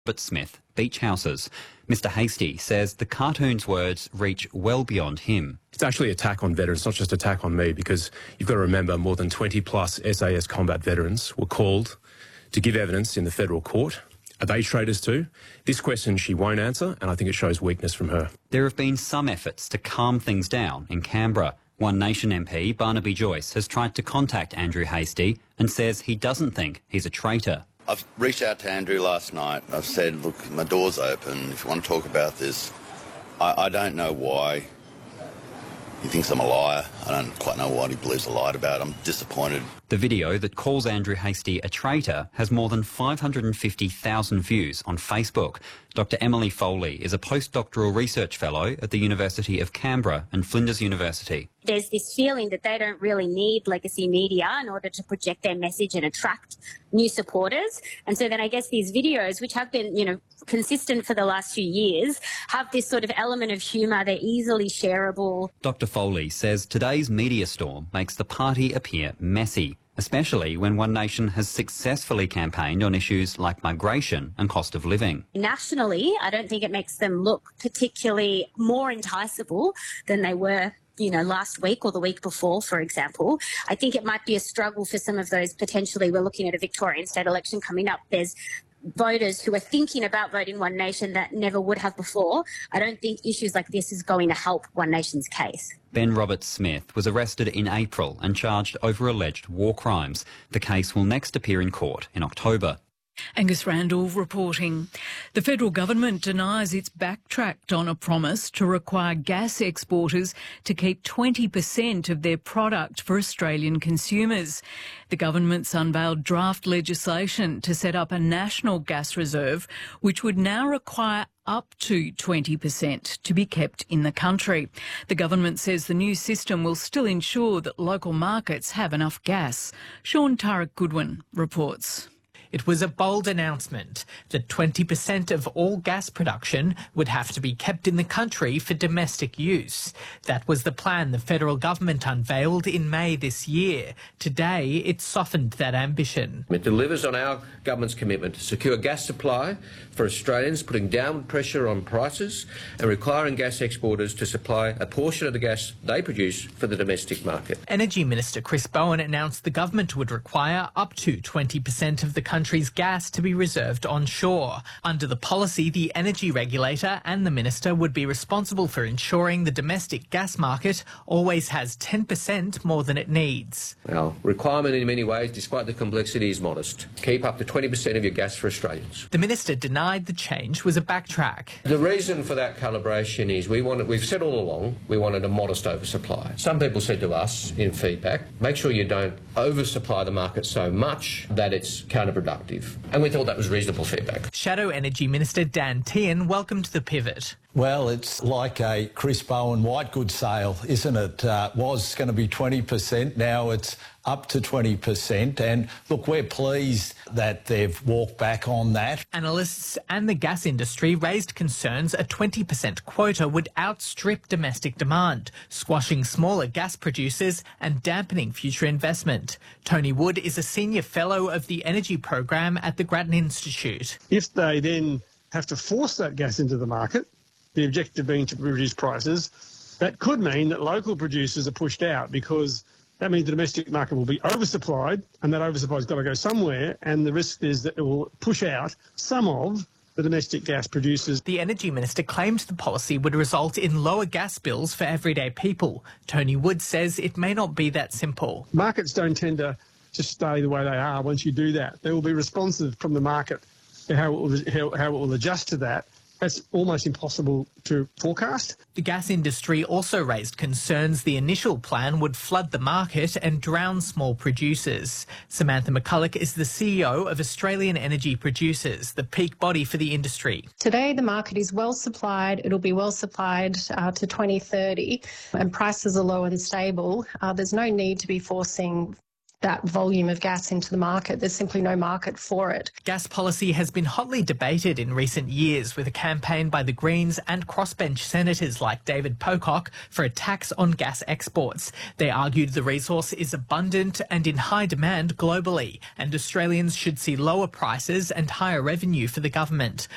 Robert Smith, Beach Houses. Mr Hastie says the cartoon's words reach well beyond him. It's actually an attack on veterans, not just an attack on me, because you've got to remember more than 20 plus SAS combat veterans were called to give evidence in the federal court. Are they traitors too? This question she won't answer, and I think it shows weakness from her. There have been some efforts to calm things down in Canberra. One Nation MP, Barnaby Joyce, has tried to contact Andrew Hastie and says he doesn't think he's a traitor. I've reached out to Andrew last night. I've said, look, my door's open. If you want to talk about this, I don't know why he thinks I'm a liar. I don't quite know what he believes I lied about. I'm disappointed. The video that calls Andrew Hastie a traitor has more than 550,000 views on Facebook. Dr Emily Foley is a postdoctoral research fellow at the University of Canberra and Flinders University. There's this feeling that they don't really need legacy media in order to project their message and attract new supporters. And so then I guess these videos, which have been, consistent for the last few years, have this sort of element of humour. They're easily shareable. Dr Foley says today's media storm makes the party appear messy, especially when One Nation has successfully campaigned on issues like migration and cost of living. Nationally, I don't think it makes them look particularly more enticable than they were last week or the week before, for example. I think it might be a struggle for some of those potentially. We're looking at a Victorian state election coming up. There's voters who are thinking about voting One Nation that never would have before. I don't think issues like this is going to help One Nation's case. Ben Robert Smith was arrested in April and charged over alleged war crimes. The case will next appear in court in October. Angus Randall reporting. The federal government denies it's backtracked on a promise to require gas exporters to keep 20% of their product for Australian consumers. The government's unveiled draft legislation to set up a national gas reserve, which would now require up to 20% to be kept in the country. The government says the new system will still ensure that local markets have enough gas. Sean Turek-Goodwin reports. It was a bold announcement that 20% of all gas production would have to be kept in the country for domestic use. That was the plan the federal government unveiled in May this year. Today, it softened that ambition. It delivers on our government's commitment to secure gas supply for Australians, putting downward pressure on prices and requiring gas exporters to supply a portion of the gas they produce for the domestic market. Energy Minister Chris Bowen announced the government would require up to 20% of the country's gas to be reserved onshore. Under the policy, the energy regulator and the minister would be responsible for ensuring the domestic gas market always has 10% more than it needs. Our requirement in many ways, despite the complexity, is modest. Keep up to 20% of your gas for Australians. The minister denied the change was a backtrack. The reason for that calibration is we've said all along we wanted a modest oversupply. Some people said to us in feedback, make sure you don't oversupply the market so much that it's counterproductive. And we thought that was reasonable feedback. Shadow Energy Minister Dan Tehan welcomed the pivot. Well, it's like a Chris Bowen white goods sale, isn't it? Was going to be 20%, now it's up to 20%. And look, we're pleased that they've walked back on that. Analysts and the gas industry raised concerns a 20% quota would outstrip domestic demand, squashing smaller gas producers and dampening future investment. Tony Wood is a senior fellow of the energy program at the Grattan Institute. If they then have to force that gas into the market, the objective being to reduce prices, that could mean that local producers are pushed out, because that means the domestic market will be oversupplied, and that oversupply's got to go somewhere, and the risk is that it will push out some of the domestic gas producers. The Energy Minister claimed the policy would result in lower gas bills for everyday people. Tony Wood says it may not be that simple. Markets don't tend to just stay the way they are once you do that. They will be responsive from the market to how it will adjust to that. That's almost impossible to forecast. The gas industry also raised concerns the initial plan would flood the market and drown small producers. Samantha McCulloch is the CEO of Australian Energy Producers, the peak body for the industry. Today, the market is well supplied. It'll be well supplied to 2030, and prices are low and stable. There's no need to be forcing that volume of gas into the market. There's simply no market for it. Gas policy has been hotly debated in recent years, with a campaign by the Greens and crossbench senators like David Pocock for a tax on gas exports. They argued the resource is abundant and in high demand globally, and Australians should see lower prices and higher revenue for the government.